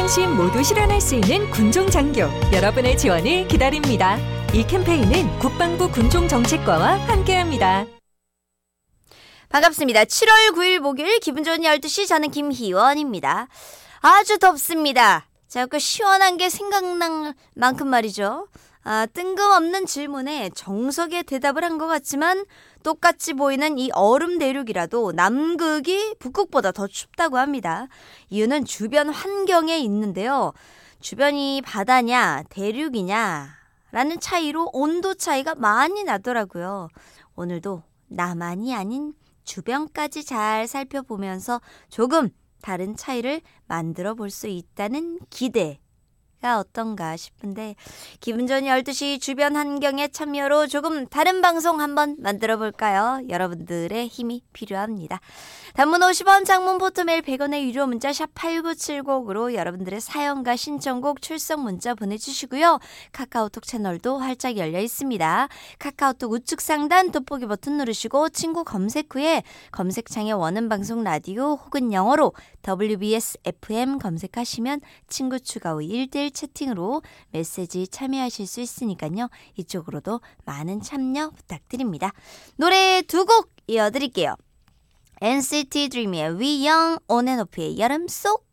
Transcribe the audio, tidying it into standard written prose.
안심 모두 실현할 수 있는 군종장교, 여러분의 지원을 기다립니다. 이 캠페인은 국방부 군종정책과와 함께합니다. 반갑습니다. 7월 9일 목요일 기분 좋은 12시, 저는 김희원입니다. 아주 덥습니다. 자꾸 시원한 게 생각날 만큼 말이죠. 뜬금없는 질문에 정석의 대답을 한 것 같지만 똑같이 보이는 이 얼음 대륙이라도 남극이 북극보다 더 춥다고 합니다. 이유는 주변 환경에 있는데요. 주변이 바다냐 대륙이냐 라는 차이로 온도 차이가 많이 나더라고요. 오늘도 나만이 아닌 주변까지 잘 살펴보면서 조금 다른 차이를 만들어 볼 수 있다는 기대가 어떤가 싶은데, 기분 좋은 12시 주변 환경의 참여로 조금 다른 방송 한번 만들어 볼까요? 여러분들의 힘이 필요합니다. 단문 50원, 장문 포토메일 100원의 유료 문자 샵 8970으로 여러분들의 사연과 신청곡 출석 문자 보내주시고요. 카카오톡 채널도 활짝 열려 있습니다. 카카오톡 우측 상단 돋보기 버튼 누르시고 친구 검색 후에 검색창에 원하는 방송 라디오 혹은 영어로 WBS FM 검색하시면 친구 추가 후 1대1 채팅으로 메시지 참여하실 수 있으니까요. 이쪽으로도 많은 참여 부탁드립니다. 노래 두 곡 이어드릴게요. NCT DREAM의 We Young, 온앤오프의 여름 속.